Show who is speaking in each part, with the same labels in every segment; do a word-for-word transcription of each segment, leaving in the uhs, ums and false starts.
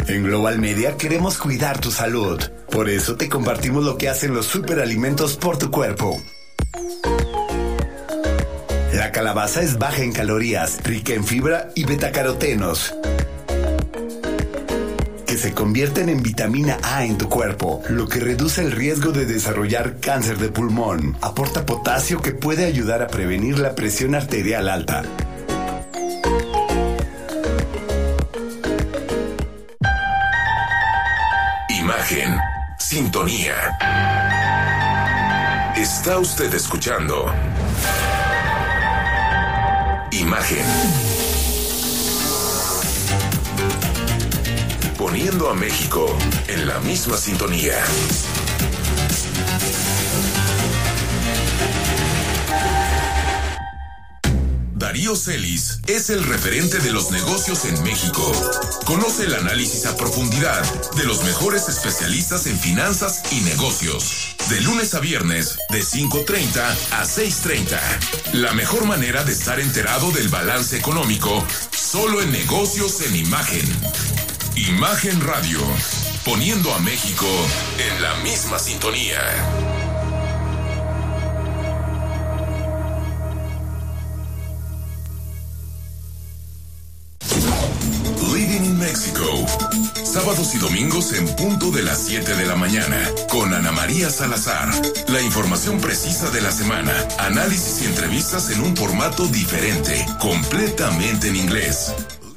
Speaker 1: En Global Media queremos cuidar tu salud. Por eso te compartimos lo que hacen los superalimentos por tu cuerpo. La calabaza es baja en calorías, rica en fibra y betacarotenos, que se convierten en vitamina A en tu cuerpo, lo que reduce el riesgo de desarrollar cáncer de pulmón. Aporta potasio que puede ayudar a prevenir la presión arterial alta.
Speaker 2: Imagen, sintonía. Está usted escuchando Imagen. Poniendo a México en la misma sintonía. Darío Celis es el referente de los negocios en México. Conoce el análisis a profundidad de los mejores especialistas en finanzas y negocios. De lunes a viernes, de cinco treinta a seis treinta. La mejor manera de estar enterado del balance económico, solo en Negocios en Imagen. Imagen Radio, poniendo a México en la misma sintonía. Living in Mexico. Sábados y domingos en punto de las siete de la mañana. Con Ana María Salazar. La información precisa de la semana. Análisis y entrevistas en un formato diferente. Completamente en inglés.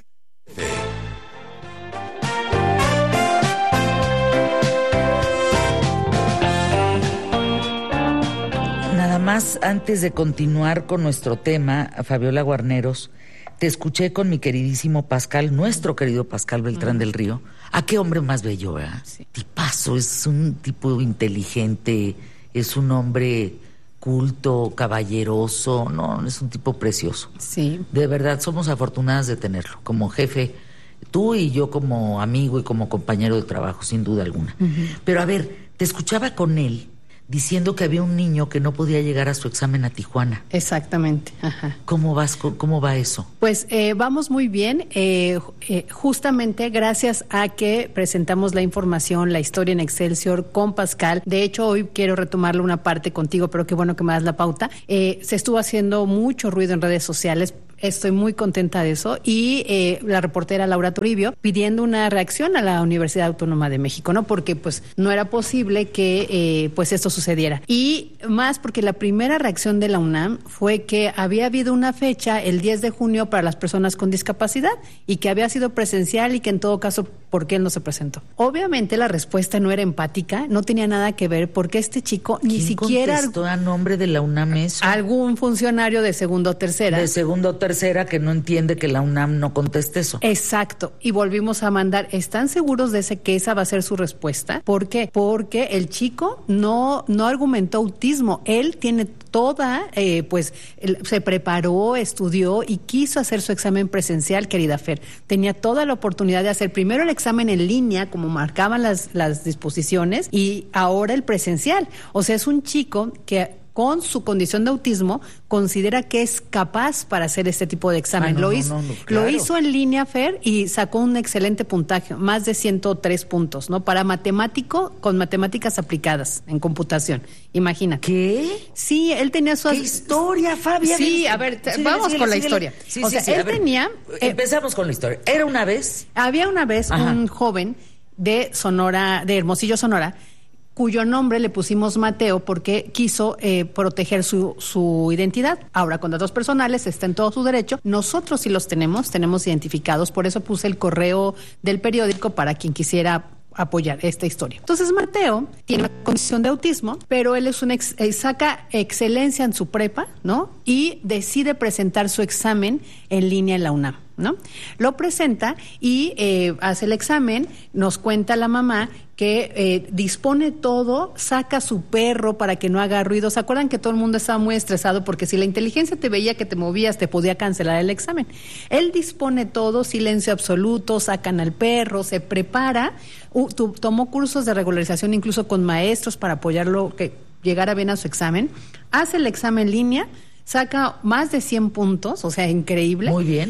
Speaker 3: Nada más antes de continuar con nuestro tema, Fabiola Guarneros, te escuché con mi queridísimo Pascal, nuestro querido Pascal Beltrán uh-huh. del Río. ¿A qué hombre más bello, verdad? Sí. Tipazo, es un tipo inteligente, es un hombre culto, caballeroso, no, es un tipo precioso.
Speaker 4: Sí.
Speaker 3: De verdad, somos afortunadas de tenerlo como jefe, tú y yo como amigo y como compañero de trabajo, sin duda alguna. Uh-huh. Pero a ver, te escuchaba con él diciendo que había un niño que no podía llegar a su examen a Tijuana.
Speaker 4: Exactamente. Ajá.
Speaker 3: ¿Cómo vas, cómo va eso?
Speaker 4: Pues eh, vamos muy bien, eh, eh, justamente gracias a que presentamos la información, la historia en Excelsior con Pascal. De hecho, hoy quiero retomarle una parte contigo, pero qué bueno que me das la pauta. Eh, se estuvo haciendo mucho ruido en redes sociales. Estoy muy contenta de eso. Y eh, la reportera Laura Toribio pidiendo una reacción a la Universidad Autónoma de México, ¿no? Porque pues no era posible que eh, pues esto sucediera. Y más porque la primera reacción de la UNAM fue que había habido una fecha el diez de junio para las personas con discapacidad y que había sido presencial y que en todo caso, ¿por qué él no se presentó? Obviamente la respuesta no era empática, no tenía nada que ver porque este chico ni siquiera...
Speaker 3: ¿Quién contestó a nombre de la UNAM eso?
Speaker 4: Algún funcionario de segundo o tercera.
Speaker 3: De segundo o tercera. Tercera que no entiende que la UNAM no conteste eso.
Speaker 4: Exacto. Y volvimos a mandar. ¿Están seguros de ese que esa va a ser su respuesta? ¿Por qué? Porque el chico no, no argumentó autismo. Él tiene toda, eh, pues, él se preparó, estudió y quiso hacer su examen presencial, querida Fer. Tenía toda la oportunidad de hacer primero el examen en línea, como marcaban las, las disposiciones, y ahora el presencial. O sea, es un chico que con su condición de autismo, considera que es capaz para hacer este tipo de examen.
Speaker 3: Ay, no,
Speaker 4: lo,
Speaker 3: no,
Speaker 4: hizo,
Speaker 3: no, no, claro.
Speaker 4: lo hizo en línea, Fer, y sacó un excelente puntaje, más de ciento tres puntos, ¿no? Para matemático, con matemáticas aplicadas en computación. Imagina.
Speaker 3: ¿Qué?
Speaker 4: Sí, él tenía su...
Speaker 3: ¿Qué historia, Fabián?
Speaker 4: Sí, a ver,
Speaker 3: síguele,
Speaker 4: vamos
Speaker 3: síguele,
Speaker 4: con la
Speaker 3: síguele.
Speaker 4: historia.
Speaker 3: Sí,
Speaker 4: o
Speaker 3: sí,
Speaker 4: sea,
Speaker 3: sí,
Speaker 4: él tenía...
Speaker 3: Eh, Empezamos con la historia. Era una vez...
Speaker 4: Había una vez Ajá. un joven de Sonora, de Hermosillo, Sonora, cuyo nombre le pusimos Mateo porque quiso eh, proteger su, su identidad. Ahora, con datos personales está en todo su derecho. Nosotros sí los tenemos, tenemos identificados, por eso puse el correo del periódico para quien quisiera apoyar esta historia. Entonces, Mateo tiene una condición de autismo, pero él es un ex, eh, saca excelencia en su prepa, ¿no? Y decide presentar su examen en línea en la UNAM, ¿no? Lo presenta y eh, hace el examen, nos cuenta la mamá que eh, dispone todo, saca su perro para que no haga ruido. ¿Se acuerdan que todo el mundo estaba muy estresado porque si la inteligencia te veía que te movías te podía cancelar el examen? Él dispone todo, silencio absoluto, sacan al perro, se prepara, uh, tu, tomó cursos de regularización incluso con maestros para apoyarlo que llegara bien a su examen, hace el examen en línea, saca más de cien puntos, o sea, increíble.
Speaker 3: Muy bien.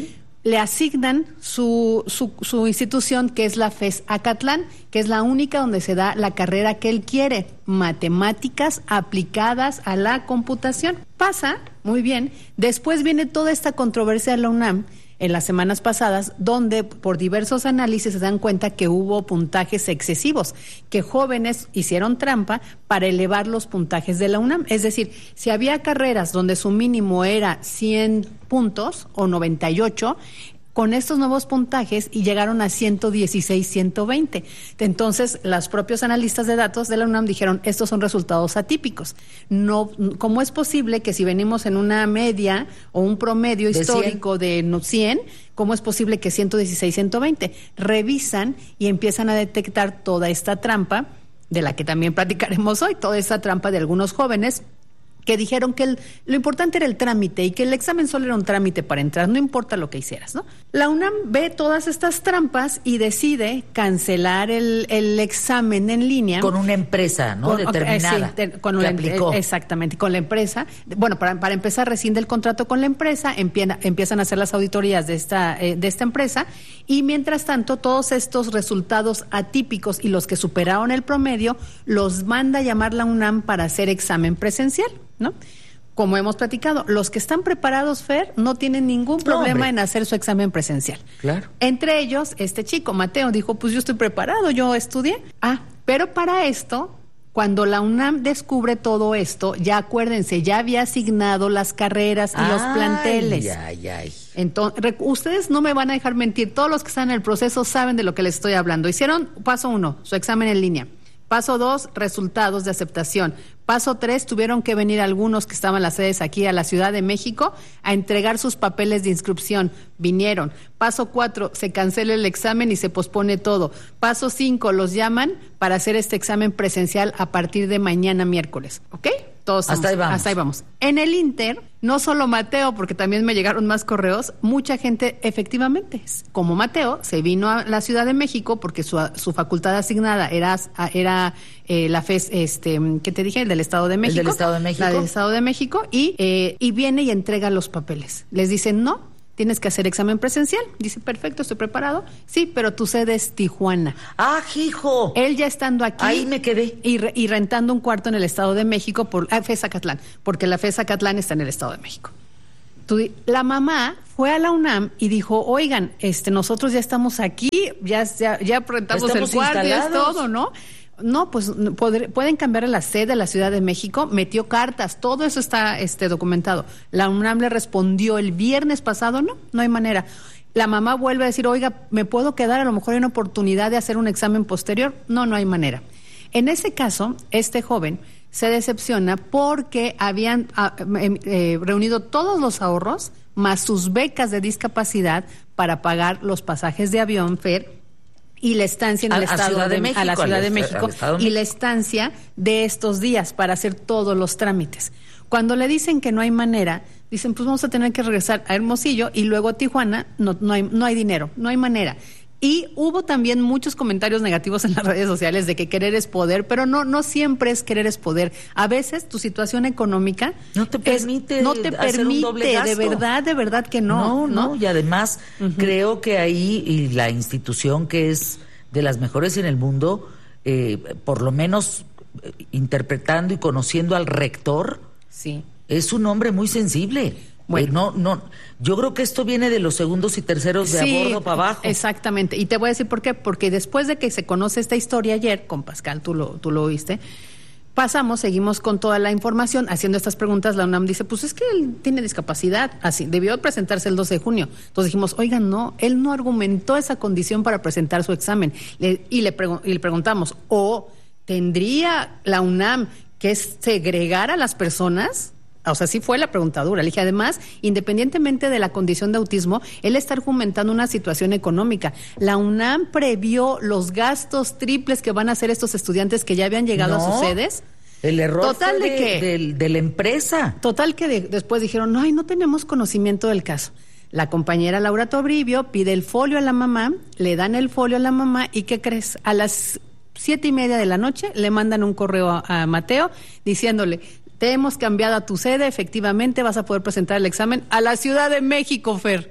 Speaker 4: le asignan su, su, su institución, que es la FES Acatlán, que es la única donde se da la carrera que él quiere, matemáticas aplicadas a la computación. Pasa, muy bien, después viene toda esta controversia de la UNAM, en las semanas pasadas, donde por diversos análisis se dan cuenta que hubo puntajes excesivos, que jóvenes hicieron trampa para elevar los puntajes de la UNAM. Es decir, si había carreras donde su mínimo era cien puntos o noventa y ocho, con estos nuevos puntajes y llegaron a ciento dieciséis, ciento veinte. Entonces, los propios analistas de datos de la UNAM dijeron, estos son resultados atípicos. No, ¿cómo es posible que si venimos en una media o un promedio
Speaker 3: de
Speaker 4: histórico cien de cien, cómo es posible que ciento dieciséis, ciento veinte? Revisan y empiezan a detectar toda esta trampa, de la que también platicaremos hoy, toda esta trampa de algunos jóvenes que dijeron que el, lo importante era el trámite y que el examen solo era un trámite para entrar, no importa lo que hicieras, ¿no? La UNAM ve todas estas trampas y decide cancelar el, el examen en línea.
Speaker 3: Con una empresa, ¿no?
Speaker 4: Con,
Speaker 3: Determinada.
Speaker 4: Eh, sí, de, con una,
Speaker 3: aplicó.
Speaker 4: Exactamente, con la empresa. Bueno, para, para empezar, rescinde el contrato con la empresa, empieza, empiezan a hacer las auditorías de esta, eh, de esta empresa, y mientras tanto, todos estos resultados atípicos y los que superaron el promedio, los manda a llamar la UNAM para hacer examen presencial, ¿no? Como hemos platicado, los que están preparados, Fer, no tienen ningún problema
Speaker 3: no,
Speaker 4: en hacer su examen presencial.
Speaker 3: Claro.
Speaker 4: Entre ellos, este chico, Mateo, dijo, pues yo estoy preparado, yo estudié. Ah, pero para esto, cuando la UNAM descubre todo esto, ya acuérdense, ya había asignado las carreras y ay, los planteles.
Speaker 3: Ay, ay.
Speaker 4: Entonces, ustedes no me van a dejar mentir, todos los que están en el proceso saben de lo que les estoy hablando. Hicieron, paso uno, su examen en línea. Paso dos, resultados de aceptación. Paso tres, tuvieron que venir algunos que estaban las sedes aquí a la Ciudad de México a entregar sus papeles de inscripción. Vinieron. Paso cuatro, se cancela el examen y se pospone todo. Paso cinco, los llaman para hacer este examen presencial a partir de mañana miércoles. ¿Ok? Todos
Speaker 3: hasta ahí vamos.
Speaker 4: Hasta ahí vamos. En el Inter, no solo Mateo, porque también me llegaron más correos, mucha gente, efectivamente, como Mateo, se vino a la Ciudad de México porque su, su facultad asignada era, era eh, la FES, este, ¿qué te dije? El del Estado de México.
Speaker 3: El del Estado de México.
Speaker 4: La del Estado de México, y, eh, y viene y entrega los papeles. Les dicen, no, tienes que hacer examen presencial. Dice, perfecto, estoy preparado. Sí, pero tu sede es Tijuana.
Speaker 3: ¡Ah, hijo!
Speaker 4: Él ya estando aquí.
Speaker 3: Ahí me quedé.
Speaker 4: Y, re, y rentando un cuarto en el Estado de México, por ah, FES Acatlán, porque la FES Acatlán está en el Estado de México. Tú, la mamá fue a la UNAM y dijo, oigan, este, nosotros ya estamos aquí, ya, ya, ya rentamos
Speaker 3: estamos
Speaker 4: el cuarto, ya es
Speaker 3: instalados.
Speaker 4: todo, ¿no? No, pues poder, pueden cambiar la sede a la Ciudad de México, metió cartas, todo eso está este, documentado. La UNAM le respondió el viernes pasado, no, no hay manera. La mamá vuelve a decir, oiga, ¿me puedo quedar? A lo mejor hay una oportunidad de hacer un examen posterior. No, no hay manera. En ese caso, este joven se decepciona porque habían eh, eh, reunido todos los ahorros más sus becas de discapacidad para pagar los pasajes de avión, Fer, y la estancia en el
Speaker 3: a,
Speaker 4: estado
Speaker 3: a Ciudad de,
Speaker 4: de
Speaker 3: México,
Speaker 4: a la Ciudad
Speaker 3: al,
Speaker 4: de México
Speaker 3: al
Speaker 4: y la estancia de estos días para hacer todos los trámites. Cuando le dicen que no hay manera, dicen pues vamos a tener que regresar a Hermosillo y luego a Tijuana, no, no hay, no hay dinero, no hay manera. Y hubo también muchos comentarios negativos en las redes sociales de que querer es poder, pero no no siempre es querer es poder. A veces tu situación económica
Speaker 3: no te permite,
Speaker 4: es, no te
Speaker 3: hacer
Speaker 4: permite,
Speaker 3: un doble gasto.
Speaker 4: de verdad, de verdad que no.
Speaker 3: No, no, no. Y además uh-huh. creo que ahí y la institución que es de las mejores en el mundo, eh, por lo menos eh, interpretando y conociendo al rector,
Speaker 4: sí,
Speaker 3: es un hombre muy sensible. Bueno, eh, no, no, yo creo que esto viene de los segundos y terceros de
Speaker 4: sí,
Speaker 3: a bordo para abajo.
Speaker 4: Exactamente, y te voy a decir por qué, porque después de que se conoce esta historia ayer, con Pascal, tú lo, tú lo oíste, pasamos, seguimos con toda la información, haciendo estas preguntas, la UNAM dice, pues es que él tiene discapacidad, así, debió presentarse el doce de junio. Entonces dijimos, oigan, no, él no argumentó esa condición para presentar su examen. Le, y, le pregu- y le preguntamos, ¿o tendría la UNAM que segregar a las personas? O sea, sí fue la pregunta dura. Le dije, además, independientemente de la condición de autismo, él está argumentando una situación económica. La UNAM previó los gastos triples que van a hacer estos estudiantes que ya habían llegado
Speaker 3: no,
Speaker 4: a sus sedes.
Speaker 3: El error
Speaker 4: total
Speaker 3: fue
Speaker 4: de,
Speaker 3: de,
Speaker 4: que,
Speaker 3: de, de la empresa.
Speaker 4: Total que de, después dijeron, no, ay, no tenemos conocimiento del caso. La compañera Laura Toribio pide el folio a la mamá, le dan el folio a la mamá y ¿qué crees? A las siete y media de la noche le mandan un correo a, a Mateo diciéndole, te hemos cambiado a tu sede, efectivamente vas a poder presentar el examen a la Ciudad de México, Fer.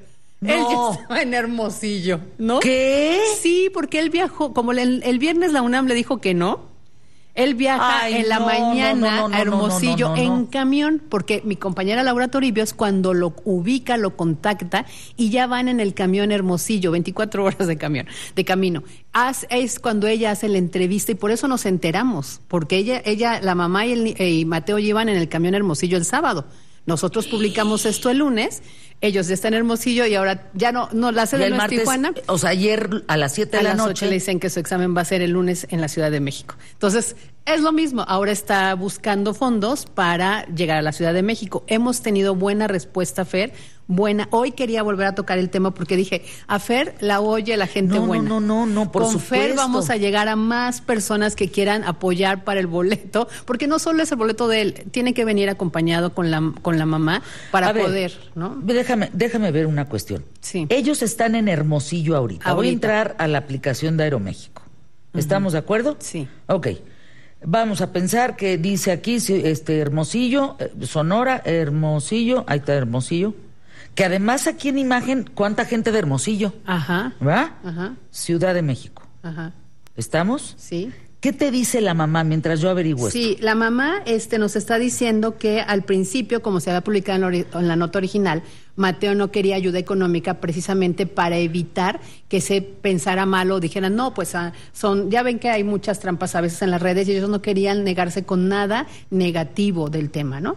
Speaker 4: Él
Speaker 3: No.
Speaker 4: ya estaba en Hermosillo, ¿no?
Speaker 3: ¿Qué?
Speaker 4: Sí, porque él viajó, como el, el viernes la UNAM le dijo que no, él viaja
Speaker 3: Ay,
Speaker 4: en la
Speaker 3: no,
Speaker 4: mañana
Speaker 3: no, no, no,
Speaker 4: a Hermosillo
Speaker 3: no, no, no, no.
Speaker 4: en camión, porque mi compañera Laura Toribio es cuando lo ubica, lo contacta y ya van en el camión Hermosillo, veinticuatro horas de camión, de camino. Haz, es cuando ella hace la entrevista y por eso nos enteramos, porque ella, ella la mamá y, el, y Mateo llevan en el camión Hermosillo el sábado. Nosotros publicamos esto el lunes, ellos ya están en Hermosillo y ahora ya no, no la sede no es Tijuana.
Speaker 3: O sea, ayer a las siete de
Speaker 4: A
Speaker 3: la
Speaker 4: las
Speaker 3: noche
Speaker 4: ocho le dicen que su examen va a ser el lunes en la Ciudad de México. Entonces, es lo mismo. Ahora está buscando fondos para llegar a la Ciudad de México. Hemos tenido buena respuesta, Fer. Buena. Hoy quería volver a tocar el tema porque dije, a Fer la oye la gente
Speaker 3: No,
Speaker 4: buena.
Speaker 3: no, no, no, no, por
Speaker 4: Con
Speaker 3: supuesto.
Speaker 4: Fer vamos a llegar a más personas que quieran apoyar para el boleto, porque no solo es el boleto de él, tiene que venir acompañado con la, con la mamá para
Speaker 3: A ver,
Speaker 4: poder, ¿no?
Speaker 3: Déjame, déjame ver una cuestión.
Speaker 4: Sí.
Speaker 3: Ellos están en Hermosillo ahorita. Voy a
Speaker 4: Ahorita.
Speaker 3: entrar a la aplicación de Aeroméxico. ¿Estamos de acuerdo?
Speaker 4: Sí.
Speaker 3: Ok. Vamos a pensar que dice aquí, sí, este, Hermosillo, eh, Sonora, Hermosillo, ahí está Hermosillo. Que además aquí en imagen, ¿cuánta gente de Hermosillo?
Speaker 4: Ajá.
Speaker 3: ¿Va?
Speaker 4: Ajá.
Speaker 3: Ciudad de México.
Speaker 4: Ajá.
Speaker 3: ¿Estamos?
Speaker 4: Sí.
Speaker 3: ¿Qué te dice la mamá mientras yo averiguo esto?
Speaker 4: Sí, la mamá este, nos está diciendo que al principio, como se había publicado en la, ori- en la nota original, Mateo no quería ayuda económica precisamente para evitar que se pensara mal o dijeran, no, pues ah, son, ya ven que hay muchas trampas a veces en las redes y ellos no querían negarse con nada negativo del tema, ¿no?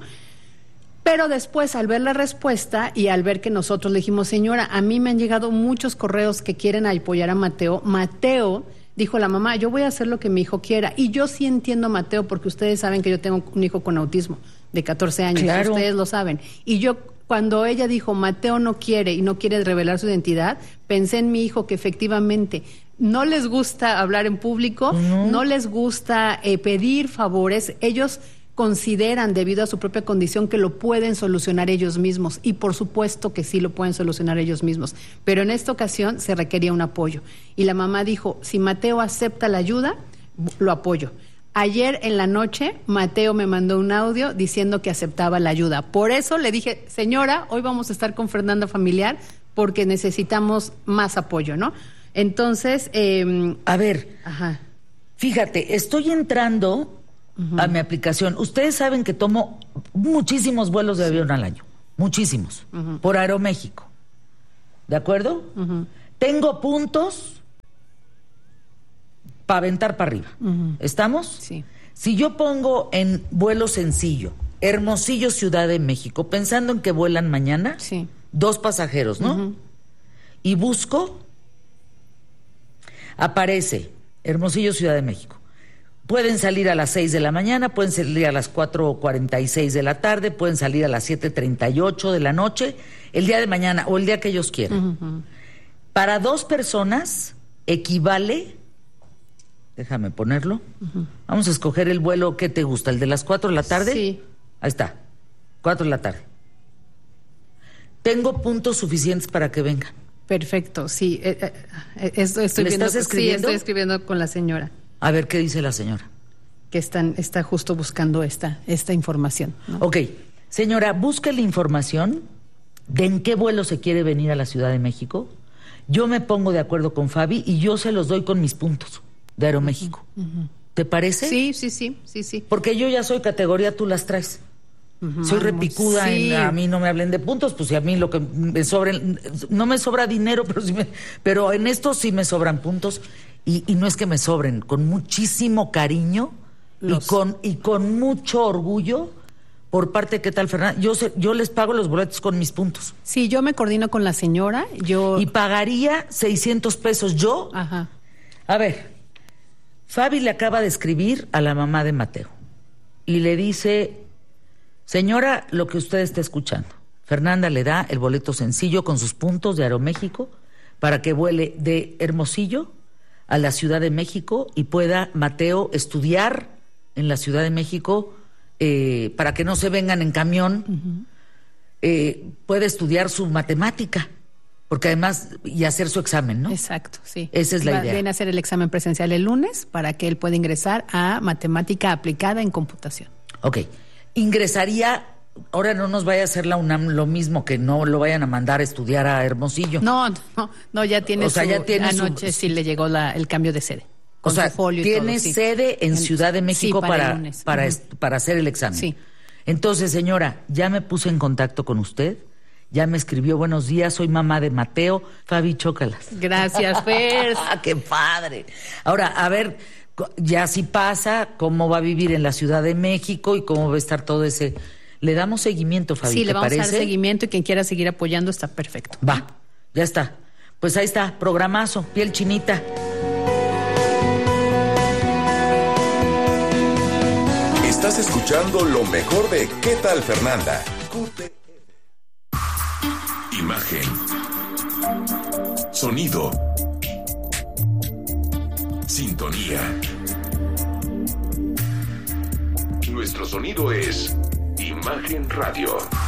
Speaker 4: Pero después, al ver la respuesta y al ver que nosotros le dijimos, señora, a mí me han llegado muchos correos que quieren apoyar a Mateo, Mateo dijo la mamá, yo voy a hacer lo que mi hijo quiera. Y yo sí entiendo a Mateo porque ustedes saben que yo tengo un hijo con autismo de catorce años,
Speaker 3: Claro.
Speaker 4: ustedes lo saben. Y yo, cuando ella dijo, Mateo no quiere y no quiere revelar su identidad, pensé en mi hijo que efectivamente no les gusta hablar en público,
Speaker 3: No.
Speaker 4: no les gusta eh, pedir favores, ellos consideran, debido a su propia condición, que lo pueden solucionar ellos mismos. Y por supuesto que sí lo pueden solucionar ellos mismos. Pero en esta ocasión se requería un apoyo. Y la mamá dijo, si Mateo acepta la ayuda, lo apoyo. Ayer en la noche, Mateo me mandó un audio diciendo que aceptaba la ayuda. Por eso le dije, señora, hoy vamos a estar con Fernanda Familiar porque necesitamos más apoyo, ¿no? Entonces, eh,
Speaker 3: A ver,
Speaker 4: ajá.
Speaker 3: fíjate, estoy entrando a mi aplicación. Ustedes saben que tomo muchísimos vuelos de avión al año. Muchísimos. Por Aeroméxico. ¿De acuerdo? Tengo puntos para aventar para arriba. ¿Estamos?
Speaker 4: Sí.
Speaker 3: Si yo pongo en vuelo sencillo, Hermosillo, Ciudad de México, pensando en que vuelan mañana,
Speaker 4: Sí.
Speaker 3: dos pasajeros, ¿no? Y busco, aparece Hermosillo, Ciudad de México. Pueden salir a las seis de la mañana, pueden salir a las cuatro cuarenta y seis de la tarde, pueden salir a las siete treinta y ocho de la noche, el día de mañana o el día que ellos quieran. Uh-huh. Para dos personas equivale, déjame ponerlo, uh-huh. Vamos a escoger el vuelo que te gusta, el de las cuatro de la tarde.
Speaker 4: Sí.
Speaker 3: Ahí está, cuatro de la tarde. Tengo puntos suficientes para que vengan.
Speaker 4: Perfecto, sí. Eh, eh, esto estoy
Speaker 3: ¿Le
Speaker 4: viendo,
Speaker 3: estás escribiendo?
Speaker 4: Sí, estoy escribiendo con la señora.
Speaker 3: A ver qué dice la señora.
Speaker 4: Que están, está justo buscando esta, esta información, ¿no?
Speaker 3: Ok, señora, busque la información de en qué vuelo se quiere venir a la Ciudad de México. Yo me pongo de acuerdo con Fabi y yo se los doy con mis puntos de Aeroméxico. Uh-huh, uh-huh. ¿Te parece?
Speaker 4: Sí, sí, sí, sí, sí.
Speaker 3: Porque yo ya soy categoría, tú las traes. Uh-huh. Soy repicuda, sí. en, a mí no me hablen de puntos, pues si a mí lo que me sobren, no me sobra dinero, pero sí me, pero en esto sí me sobran puntos. Y, y no es que me sobren, con muchísimo cariño Los... y, con, y con mucho orgullo por parte de qué tal, Fernanda. Yo, se, yo les pago los boletos con mis puntos.
Speaker 4: Sí, yo me coordino con la señora. Yo...
Speaker 3: Y pagaría seiscientos pesos yo.
Speaker 4: Ajá.
Speaker 3: A ver, Fabi le acaba de escribir a la mamá de Mateo y le dice, señora, lo que usted está escuchando. Fernanda le da el boleto sencillo con sus puntos de Aeroméxico para que vuele de Hermosillo a la Ciudad de México y pueda Mateo estudiar en la Ciudad de México eh, para que no se vengan en camión, uh-huh. eh, puede estudiar su matemática, porque además, y hacer su examen, ¿no?
Speaker 4: Exacto, sí.
Speaker 3: Esa es la
Speaker 4: Va,
Speaker 3: idea.
Speaker 4: Viene a hacer el examen presencial el lunes para que él pueda ingresar a matemática aplicada en computación.
Speaker 3: Ok. Ingresaría ahora no nos vaya a hacer la UNAM lo mismo, que no lo vayan a mandar a estudiar a Hermosillo.
Speaker 4: No, no, no, ya tiene
Speaker 3: o sea,
Speaker 4: su,
Speaker 3: ya tiene
Speaker 4: anoche
Speaker 3: su,
Speaker 4: sí le llegó la, el cambio de sede.
Speaker 3: O sea,
Speaker 4: folio
Speaker 3: tiene
Speaker 4: y todo, sí.
Speaker 3: sede en, en Ciudad de México
Speaker 4: sí,
Speaker 3: para,
Speaker 4: para,
Speaker 3: para,
Speaker 4: uh-huh.
Speaker 3: para hacer el examen.
Speaker 4: Sí.
Speaker 3: Entonces, señora, ya me puse en contacto con usted, ya me escribió, buenos días, soy mamá de Mateo, Fabi, chócalas.
Speaker 4: Gracias, Fer.
Speaker 3: ¡Qué padre! Ahora, a ver, ya si pasa, cómo va a vivir en la Ciudad de México y cómo va a estar todo ese... Le damos seguimiento, Fabi,
Speaker 4: Sí,
Speaker 3: ¿te
Speaker 4: le vamos
Speaker 3: parece?
Speaker 4: a dar seguimiento y quien quiera seguir apoyando está perfecto.
Speaker 3: Va, ya está. Pues ahí está, programazo, piel chinita.
Speaker 2: Estás escuchando lo mejor de ¿Qué tal, Fernanda? Imagen. Sonido. Sintonía. Nuestro sonido es Imagen Radio.